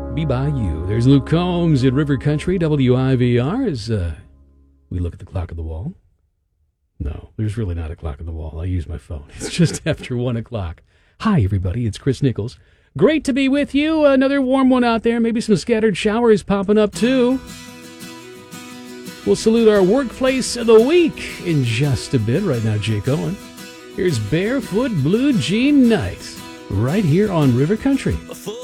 Be by you. There's Luke Combs at River Country, WIVR, as we look at the clock on the wall. No, there's really not a clock on the wall. I use my phone. It's just after 1 o'clock. Hi, everybody. It's Chris Nichols. Great to be with you. Another warm one out there. Maybe some scattered showers popping up, too. We'll salute our workplace of the week in just a bit. Right now, Jake Owen. Here's Barefoot Blue Jean Night, right here on River Country.